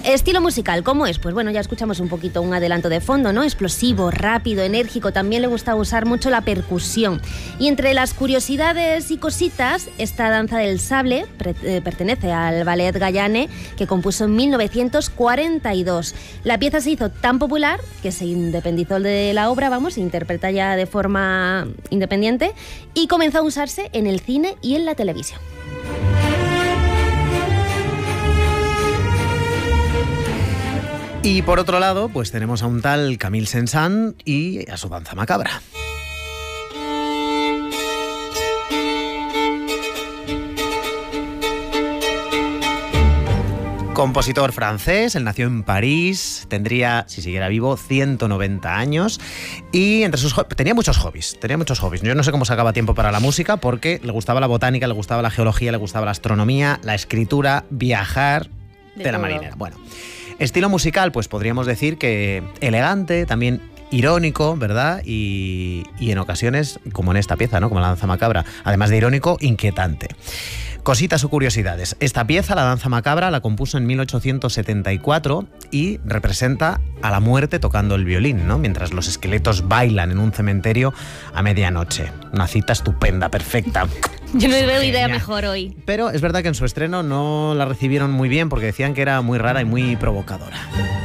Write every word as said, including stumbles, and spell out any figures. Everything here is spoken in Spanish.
Estilo musical, ¿cómo es? Pues bueno, ya escuchamos un poquito un adelanto de fondo, ¿no? Explosivo, rápido, enérgico, también le gusta usar mucho la percusión. Y entre las curiosidades y cositas, esta danza del sable pre- eh, pertenece al Ballet Gayane, que compuso en mil novecientos cuarenta y dos. La pieza se hizo tan popular que se independizó de la obra, vamos, se interpreta ya de forma independiente y comenzó a usarse en el cine y en la televisión. Y por otro lado, pues tenemos a un tal Camille Saint-Saëns y a su danza macabra. Compositor francés, él nació en París, tendría, si siguiera vivo, ciento noventa años y entre sus tenía muchos hobbies, tenía muchos hobbies. Yo no sé cómo sacaba tiempo para la música porque le gustaba la botánica, le gustaba la geología, le gustaba la astronomía, la escritura, viajar, de, de la marinera. Bueno, estilo musical, pues podríamos decir que elegante, también irónico, ¿verdad? Y, y en ocasiones, como en esta pieza, ¿no? Como la danza macabra, además de irónico, inquietante. Cositas o curiosidades. Esta pieza, la danza macabra, la compuso en mil ochocientos setenta y cuatro y representa a la muerte tocando el violín, ¿no? Mientras los esqueletos bailan en un cementerio a medianoche. Una cita estupenda, perfecta. Yo no veo idea mejor hoy. Pero es verdad que en su estreno no la recibieron muy bien porque decían que era muy rara y muy provocadora.